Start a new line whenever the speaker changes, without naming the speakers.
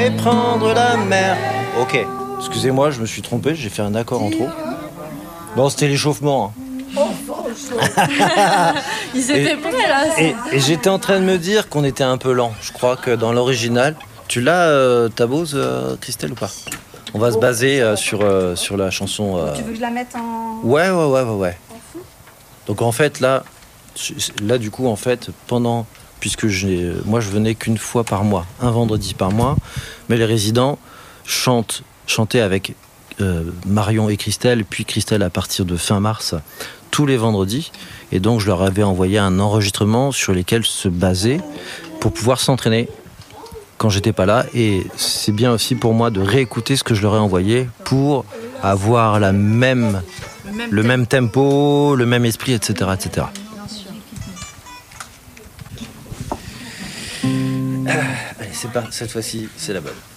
Et prendre la mer. Ok, excusez-moi, je me suis trompé, j'ai fait un accord en trop. Non, c'était l'échauffement.
Ils étaient prêts là.
Et j'étais en train de me dire qu'on était un peu lent. Je crois que dans l'original, tu l'as ta Bose, Christelle, ou pas? On va se baser sur la chanson.
Tu veux que je la mette en...
Ouais. Donc en fait là du coup en fait puisque moi je venais qu'une fois par mois, un vendredi par mois, mais les résidents chantaient avec Marion et Christelle, puis Christelle à partir de fin mars tous les vendredis, et donc je leur avais envoyé un enregistrement sur lesquels se baser pour pouvoir s'entraîner quand j'étais pas là, et c'est bien aussi pour moi de réécouter ce que je leur ai envoyé pour avoir le même tempo, le même esprit, etc. Allez, c'est pas cette fois-ci, c'est la bonne.